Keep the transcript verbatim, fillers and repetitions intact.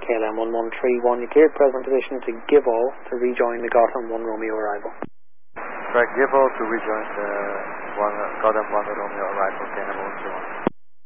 K L M one one three one. You cleared present position to give all to rejoin the Gotham one Romeo arrival. Right, give all to rejoin the one, Gotham one Romeo arrival, K L M one two one.